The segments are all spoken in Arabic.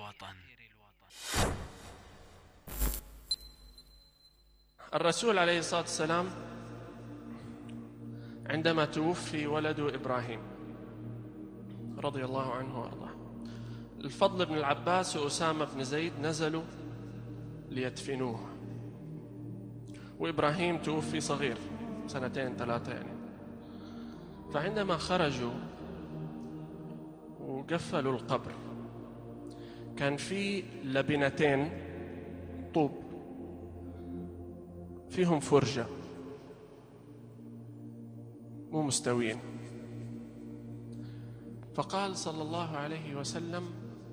الرسول عليه الصلاة والسلام عندما توفي ولده إبراهيم رضي الله عنه وأرضاه، الفضل بن العباس وأسامة بن زيد نزلوا ليدفنوه، وإبراهيم توفي صغير 2-3 يعني. فعندما خرجوا وقفلوا القبر كان في لبنتين طوب فيهم فرجة مو مستويين. فقال صلى الله عليه وسلم: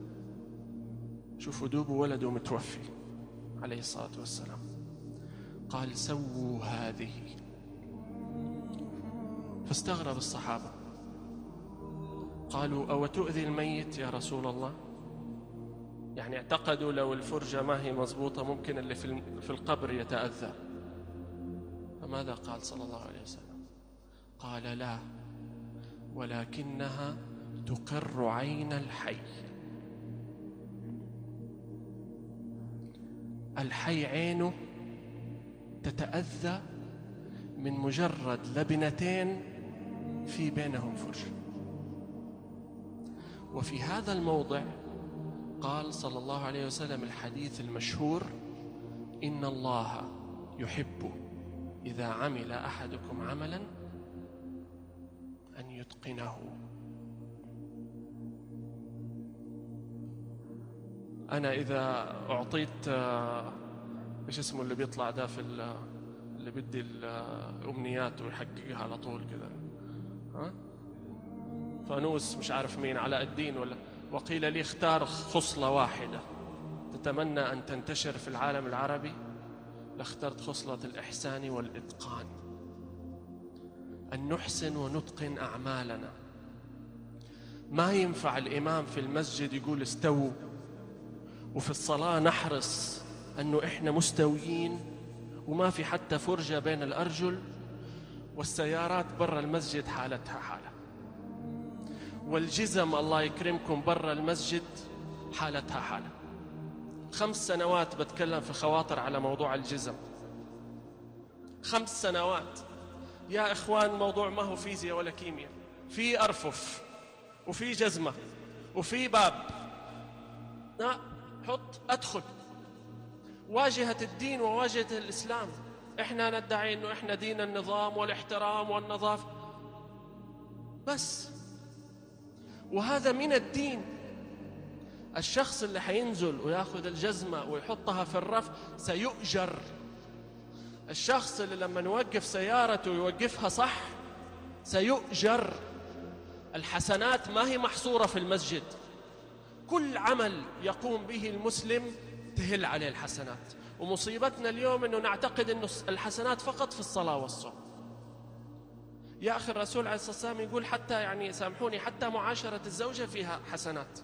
شوفوا دوب ولده متوفي عليه الصلاة والسلام، قال: سووا هذه. فاستغرب الصحابة، قالوا: أو تؤذي الميت يا رسول الله؟ يعني اعتقدوا لو الفرجة ما هي مضبوطة ممكن اللي في القبر يتأذى. فماذا قال صلى الله عليه وسلم؟ قال: لا، ولكنها تقر عين الحي. الحي عينه تتأذى من مجرد لبنتين في بينهم فرجة. وفي هذا الموضع قال صلى الله عليه وسلم الحديث المشهور: إن الله يحب إذا عمل أحدكم عملا أن يتقنه. أنا إذا أعطيت إيش اسمه اللي بيطلع ده في اللي بدي الأمنيات ويحققها على طول كذا، فانوس مش عارف مين علاء الدين وقيل لي: اختار خصلة واحدة تتمنى أن تنتشر في العالم العربي، لاخترت خصلة الإحسان والإتقان، أن نحسن ونتقن أعمالنا. ما ينفع الإمام في المسجد يقول استووا، وفي الصلاة نحرص أنه إحنا مستويين وما في حتى فرجة بين الأرجل، والسيارات برا المسجد حالتها حالة، والجزم الله يكرمكم برا المسجد حالتها حالة. 5 سنوات بتكلم في خواطر على موضوع الجزم، 5 سنوات يا إخوان. موضوع ما هو فيزياء ولا كيمياء، في أرفف وفي جزمة وفي باب، لا حط أدخل. واجهة الدين وواجهة الإسلام. إحنا ندعي أنه إحنا دين النظام والاحترام والنظافة بس، وهذا من الدين. الشخص اللي حينزل ويأخذ الجزمة ويحطها في الرف سيؤجر. الشخص اللي لما نوقف سيارته ويوقفها صح سيؤجر. الحسنات ما هي محصورة في المسجد، كل عمل يقوم به المسلم تهل عليه الحسنات. ومصيبتنا اليوم أنه نعتقد أن الحسنات فقط في الصلاة والصوم. يا أخي الرسول عليه الصلاة والسلام يقول حتى يعني سامحوني حتى معاشرة الزوجة فيها حسنات.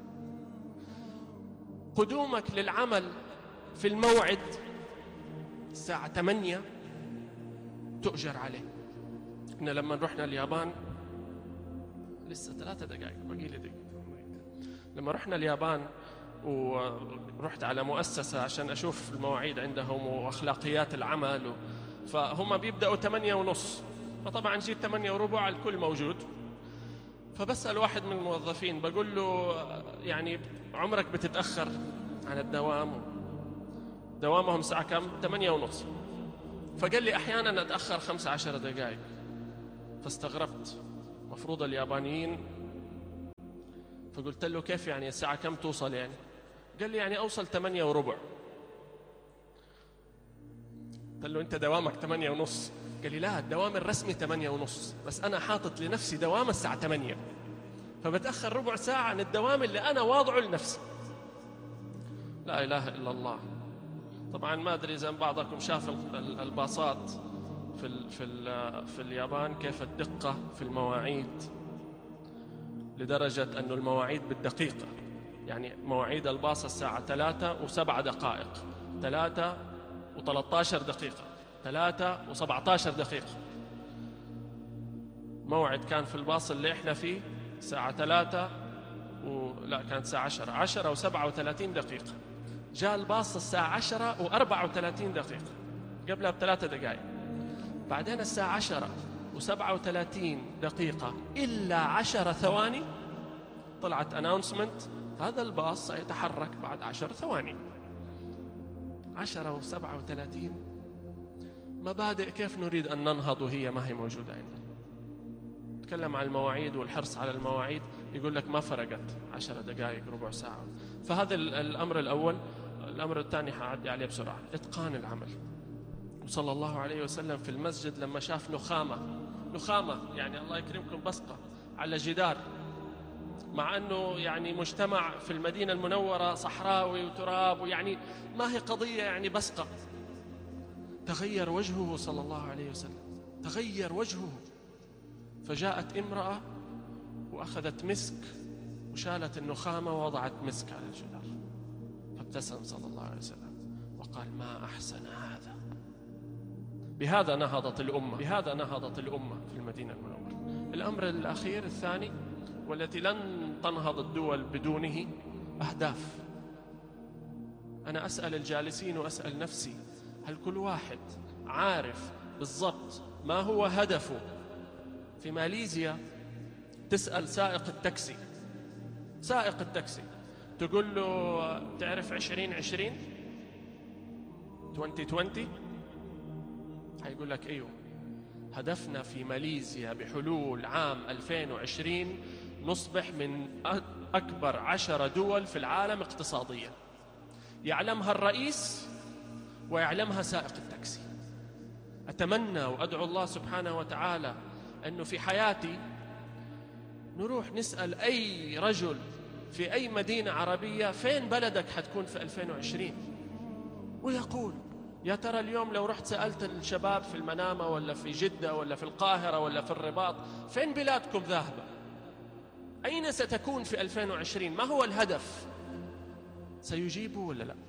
قدومك للعمل في الموعد الساعة 8 تؤجر عليه. إحنا لما رحنا اليابان لسه 3 دقائق باقي لي دقيقة. لما رحنا اليابان ورحت على مؤسسة عشان أشوف المواعيد عندهم وأخلاقيات العمل فهم بيبدأوا 8:30، فطبعا جيت 8:15 الكل موجود. فبسأل واحد من الموظفين بقول له: يعني عمرك بتتأخر عن الدوام؟ دوامهم الساعة كم؟ 8:30. فقال لي: أحيانا أتأخر 15 دقائق. فاستغربت، مفروض اليابانيين. فقلت له: كيف يعني الساعة كم توصل يعني؟ قال لي: يعني أوصل 8:15. قلت له: أنت دوامك 8:30؟ قال لي: لا، الدوام الرسمي 8:30، بس أنا حاطط لنفسي دوام الساعة 8، فبتأخر ربع ساعة عن الدوام اللي أنا واضعه لنفسي. لا إله إلا الله. طبعا ما أدري إذا بعضكم شاف الباصات في اليابان كيف الدقة في المواعيد، لدرجة أن المواعيد بالدقيقة. يعني مواعيد الباص الساعة 3:07، 3:13 دقيقة، 3:17 دقيقة. موعد كان في الباص اللي احنا فيه الساعة 3 لا كانت الساعة 10 و37 دقيقة. جاء الباص الساعة 10 و34 دقيقة، قبلها ب3 دقائق. بعدين الساعة 10 و37 دقيقة إلا 10 ثواني طلعت أناونسمنت: هذا الباص سيتحرك بعد 10 ثواني. 10 و37 مبادئ كيف نريد أن ننهض وهي ما هي موجودة عندنا. نتكلم عن المواعيد والحرص على المواعيد، يقول لك ما فرقت 10 دقائق ربع ساعة. فهذا الأمر الأول. الأمر الثاني حأعدي عليه بسرعة: إتقان العمل. وصلى الله عليه وسلم في المسجد لما شاف نخامة يعني الله يكرمكم بصقة على جدار، مع أنه يعني مجتمع في المدينة المنورة صحراوي وتراب، ويعني ما هي قضية يعني بصقة، تغير وجهه صلى الله عليه وسلم، تغير وجهه. فجاءت امرأة وأخذت مسك وشالت النخامة ووضعت مسك على الجدار، فابتسم صلى الله عليه وسلم وقال: ما أحسن هذا. بهذا نهضت الأمة في المدينة المنورة. الأمر الأخير الثاني والتي لن تنهض الدول بدونه: أهداف. أنا أسأل الجالسين وأسأل نفسي: هل كل واحد عارف بالضبط ما هو هدفه؟ في ماليزيا تسأل سائق التاكسي تقول له: تعرف 2020 هيقول لك أيوه، هدفنا في ماليزيا بحلول عام 2020 نصبح من أكبر 10 دول في العالم اقتصاديا، يعلمها الرئيس ويعلمها سائق التاكسي. أتمنى وأدعو الله سبحانه وتعالى أنه في حياتي نروح نسأل أي رجل في أي مدينة عربية: فين بلدك حتكون في 2020؟ ويقول: يا ترى اليوم لو رحت سألت الشباب في المنامة ولا في جدة ولا في القاهرة ولا في الرباط: فين بلادكم ذاهبة؟ أين ستكون في 2020؟ ما هو الهدف؟ سيجيبوا ولا لا؟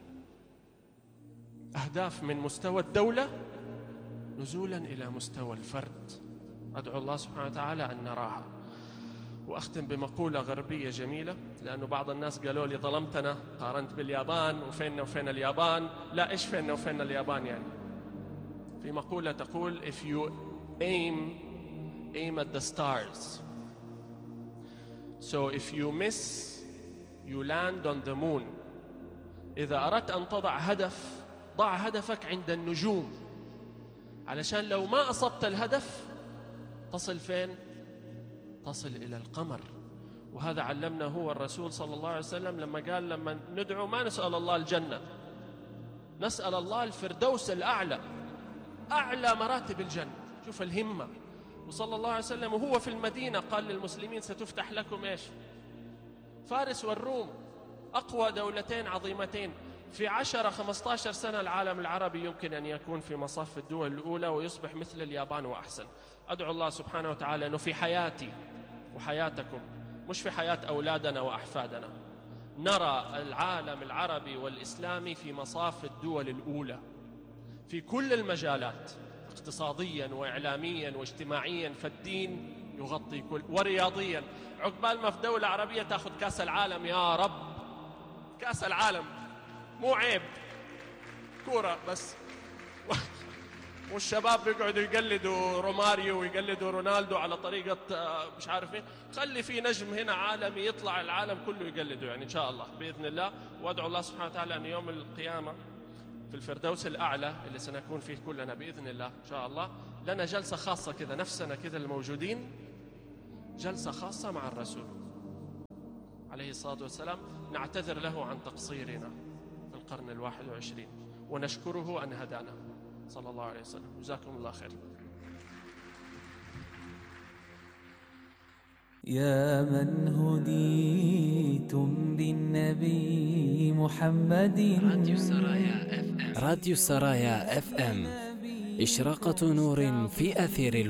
أهداف من مستوى الدولة نزولا إلى مستوى الفرد. أدعو الله سبحانه وتعالى أن نراها. وأختم بمقولة غربية جميلة، لأنه بعض الناس قالوا لي: ظلمتنا، قارنت باليابان وفين اليابان. لا، إيش فين اليابان يعني؟ في مقولة تقول: if you aim at the stars, so if you miss you land on the moon. إذا أردت أن تضع هدف، ضع هدفك عند النجوم، علشان لو ما أصبت الهدف تصل فين؟ تصل إلى القمر. وهذا علمنا هو الرسول صلى الله عليه وسلم لما قال: لما ندعو ما نسأل الله الجنة، نسأل الله الفردوس الأعلى، أعلى مراتب الجنة. شوف الهمة. وصلى الله عليه وسلم وهو في المدينة قال للمسلمين: ستفتح لكم إيش؟ فارس والروم، أقوى دولتين عظيمتين. في 10-15 سنة العالم العربي يمكن أن يكون في مصاف الدول الأولى ويصبح مثل اليابان وأحسن. أدعو الله سبحانه وتعالى أنه في حياتي وحياتكم، مش في حياة أولادنا وأحفادنا، نرى العالم العربي والإسلامي في مصاف الدول الأولى في كل المجالات، اقتصاديا وإعلاميا واجتماعيا، فالدين يغطي كل، ورياضيا. عقبال ما في دولة عربية تأخذ كأس العالم، يا رب، كأس العالم مو عيب، كورة بس. والشباب بيقعدوا يقلدوا روماريو ويقلدوا رونالدو على طريقة مش عارف ايه. خلي في نجم هنا عالمي يطلع العالم كله يقلده يعني إن شاء الله بإذن الله. وأدعو الله سبحانه وتعالى أن يوم القيامة في الفردوس الأعلى اللي سنكون فيه كلنا بإذن الله إن شاء الله، لنا جلسة خاصة كذا، نفسنا كذا الموجودين، جلسة خاصة مع الرسول عليه الصلاة والسلام، نعتذر له عن تقصيرنا في القرن 21 ونشكره أن هدانا صلى الله عليه وسلم. جزاكم الله خير. يا من هديتم بالنبي محمد. راديو سرايا اف ام، إشراقة نور في أثير